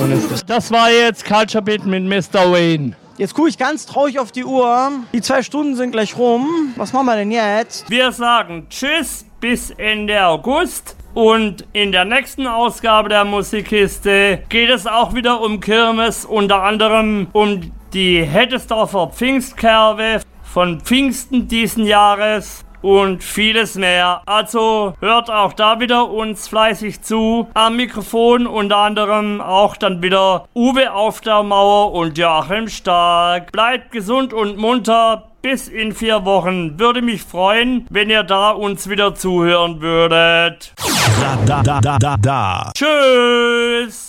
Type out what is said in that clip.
Komponisten. Das war jetzt Culture Beat mit Mr. Wayne. Jetzt gucke ich ganz traurig auf die Uhr. Die 2 Stunden sind gleich rum. Was machen wir denn jetzt? Wir sagen Tschüss bis Ende August. Und in der nächsten Ausgabe der Musikkiste geht es auch wieder um Kirmes, unter anderem um die Hettesdorfer Pfingstkerwe von Pfingsten diesen Jahres und vieles mehr. Also hört auch da wieder uns fleißig zu. Am Mikrofon unter anderem auch dann wieder Uwe auf der Mauer und Joachim Stark. Bleibt gesund und munter. Bis in 4 Wochen. Würde mich freuen, wenn ihr da uns wieder zuhören würdet. Da. Tschüss.